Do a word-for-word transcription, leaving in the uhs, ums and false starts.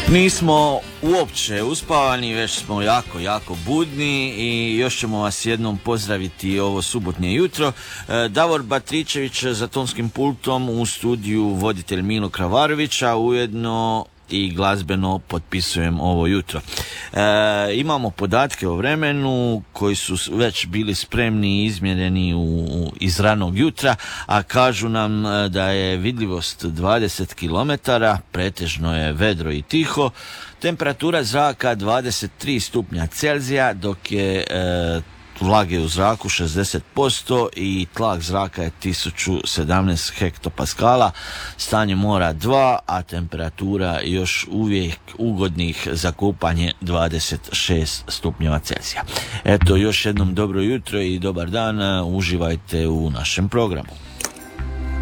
Nismo uopće uspavani, već smo jako, jako budni i još ćemo vas jednom pozdraviti ovo subotnje jutro. Davor Batričević za tonskim pultom, u studiju voditelj Milo Kravarović, a ujedno i glazbeno potpisujem ovo jutro. E, imamo podatke o vremenu koji su već bili spremni i izmjereni u, u, iz ranog jutra, a kažu nam da je vidljivost dvadeset kilometara, pretežno je vedro i tiho, temperatura zraka dvadeset tri stupnja Celzija, dok je e, vlage u zraku šezdeset posto i tlak zraka je tisuću sedamnaest hektopaskala, stanje mora dva, a temperatura još uvijek ugodnih za kupanje dvadeset šest stupnjeva Celzija. Eto, još jednom dobro jutro i dobar dan, uživajte u našem programu.